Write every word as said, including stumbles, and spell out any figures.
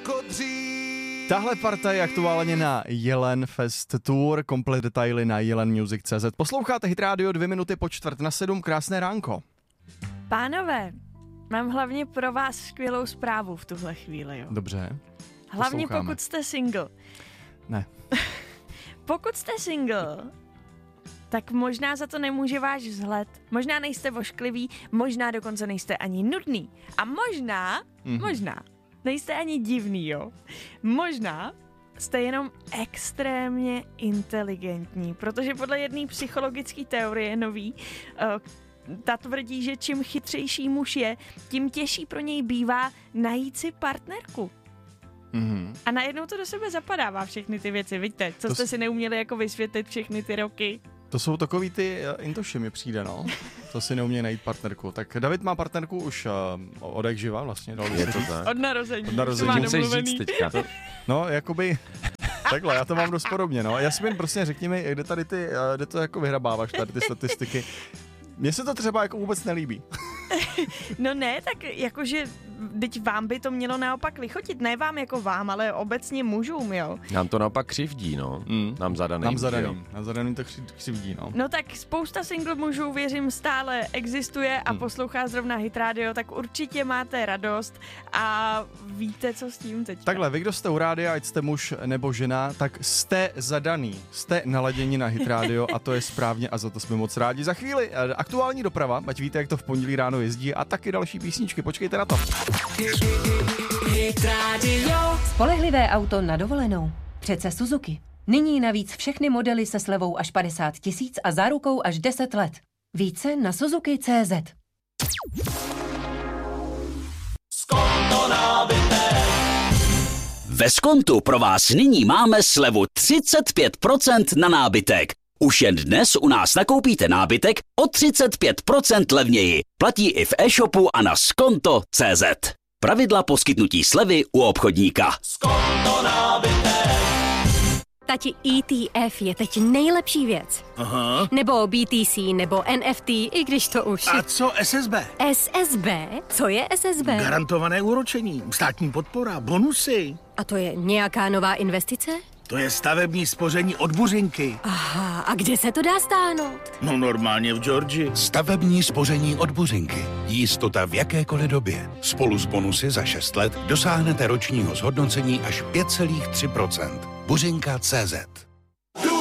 jako dřív. Tahle parta je aktuálně na Jelen Fest Tour, komplet detaily na jelen music tečka cé zet. Posloucháte Hit Radio dvě minuty po čtvrt na sedm, krásné ránko. Pánové, mám hlavně pro vás skvělou zprávu v tuhle chvíli. Jo. Dobře. Hlavně posloucháme. pokud jste single. Ne. Pokud jste single, tak možná za to nemůže váš vzhled, možná nejste vošklivý, možná dokonce nejste ani nudný. A možná, mm-hmm. možná, nejste ani divný, jo. Možná jste jenom extrémně inteligentní, protože podle jedné psychologické teorie nový, uh, ta tvrdí, že čím chytřejší muž je, tím těžší pro něj bývá najít si partnerku. Mm-hmm. A najednou to do sebe zapadává všechny ty věci, vidíte, co to jste s... si neuměli jako vysvětlit všechny ty roky. To jsou takový ty uh, intoši mi přijde, no. To si neumějí najít partnerku. Tak David má partnerku už uh, od jak živa vlastně. No, je to tak. Od narození. Od narození. Musíš říct teďka. To, no, jakoby... Takhle, já to mám dost podobně, no. Já si jen prostě řekni mi, kde tady ty, kde to jako vyhrabáváš, tady ty statistiky. Mně se to třeba jako vůbec nelíbí. No ne, tak jakože, teď vám by to mělo naopak lichotit, ne vám jako vám, ale obecně mužům, jo. Nám to naopak křivdí, no. Mm. Nám zadaným. Nám zadaným, nám zadaným to křivdí, no. No tak spousta single mužů, věřím, stále existuje a mm. poslouchá zrovna Hit Radio, tak určitě máte radost a víte, co s tím teď. Takhle, vy, kdo jste u rádia, ať jste muž nebo žena, tak jste zadaný, jste naladěni na Hit Radio a to je správně a za to jsme moc rádi. Za chvíli aktuální doprava, ať víte, jak to v pondělí ráno jezdí a taky další písničky, počkejte na to. Hit Radio. Spolehlivé auto na dovolenou. Přece Suzuki. Nyní navíc všechny modely se slevou až padesát tisíc a zárukou až deset let. Více na Suzuki tečka cé zet. Skonto nábytek. Ve Skontu pro vás nyní máme slevu třicet pět procent na nábytek. Už jen dnes u nás nakoupíte nábytek o třicet pět procent levněji. Platí i v e-shopu a na skonto tečka cé zet. Pravidla poskytnutí slevy u obchodníka. Skonto nábytek. Tati, E T F je teď nejlepší věc. Aha. Nebo B T C, nebo N F T, i když to už... A co S S B? S S B? Co je S S B? Garantované úročení, státní podpora, bonusy. A to je nějaká nová investice? To je stavební spoření od Buřinky. Aha, a kde se to dá stáhnout? No normálně v Georgii. Stavební spoření od Buřinky. Jistota v jakékoliv době. Spolu s bonusy za šest let dosáhnete ročního zhodnocení až pět celá tři procenta. Buřinka tečka cé zet.